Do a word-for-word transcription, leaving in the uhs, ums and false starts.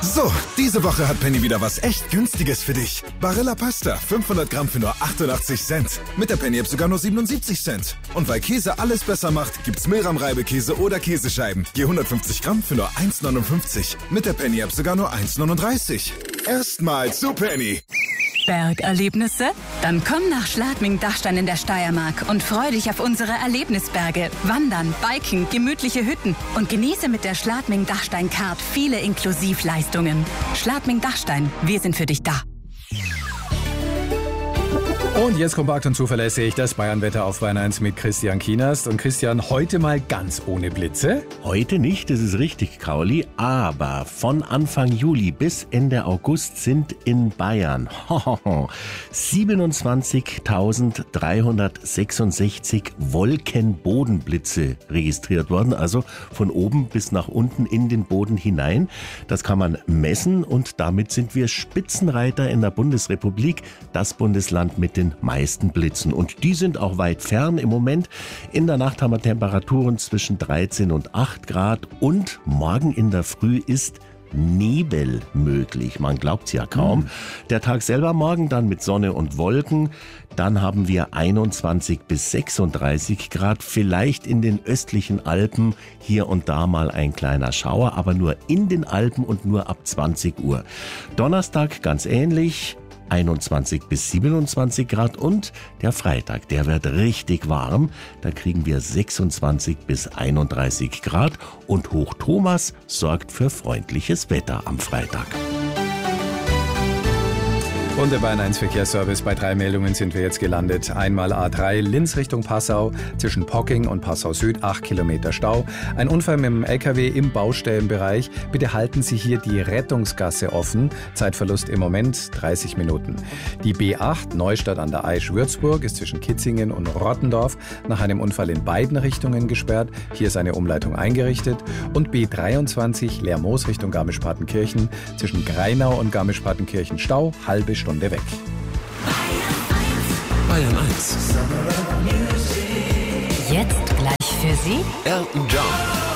So, diese Woche hat Penny wieder was echt Günstiges für dich. Barilla Pasta, fünfhundert Gramm für nur achtundachtzig Cent. Mit der Penny-App sogar nur siebenundsiebzig Cent. Und weil Käse alles besser macht, gibt's Milram-Reibekäse oder Käsescheiben. Je hundertfünfzig Gramm für nur eins neunundfünfzig. Mit der Penny-App sogar nur eins neununddreißig. Erstmal zu Penny. Bergerlebnisse? Dann komm nach Schladming-Dachstein in der Steiermark und freu dich auf unsere Erlebnisberge. Wandern, Biken, gemütliche Hütten und genieße mit der Schladming-Dachstein-Card viele Inklusivleistungen. Schladming-Dachstein, wir sind für dich da. Und jetzt kompakt und zuverlässig das Bayern-Wetter auf Bayern eins mit Christian Kienast. Und Christian, heute mal ganz ohne Blitze. Heute nicht, das ist richtig, Kauli. Aber von Anfang Juli bis Ende August sind in Bayern siebenundzwanzigtausenddreihundertsechsundsechzig Wolkenbodenblitze registriert worden. Also von oben bis nach unten in den Boden hinein. Das kann man messen und damit sind wir Spitzenreiter in der Bundesrepublik. Das Bundesland mit den meisten Blitzen. Und die sind auch weit fern im Moment. In der Nacht haben wir Temperaturen zwischen dreizehn und acht Grad und morgen in der Früh ist Nebel möglich. Man glaubt's ja kaum. Mhm. Der Tag selber morgen dann mit Sonne und Wolken. Dann haben wir einundzwanzig bis sechsunddreißig Grad. Vielleicht in den östlichen Alpen hier und da mal ein kleiner Schauer, aber nur in den Alpen und nur ab zwanzig Uhr. Donnerstag ganz ähnlich. einundzwanzig bis siebenundzwanzig Grad und der Freitag, der wird richtig warm. Da kriegen wir sechsundzwanzig bis einunddreißig Grad und Hoch Thomas sorgt für freundliches Wetter am Freitag. Und der Bayern eins Verkehrsservice. Bei drei Meldungen sind wir jetzt gelandet. Einmal A drei Linz Richtung Passau, zwischen Pocking und Passau Süd, acht Kilometer Stau. Ein Unfall mit dem L K W im Baustellenbereich. Bitte halten Sie hier die Rettungsgasse offen. Zeitverlust im Moment dreißig Minuten. Die B acht Neustadt an der Aisch Würzburg ist zwischen Kitzingen und Rottendorf nach einem Unfall in beiden Richtungen gesperrt. Hier ist eine Umleitung eingerichtet. Und B dreiundzwanzig Lermoos Richtung Garmisch-Partenkirchen zwischen Greinau und Garmisch-Partenkirchen Stau, halbe Stunde weg. Bayern eins. Jetzt gleich für Sie Elton John.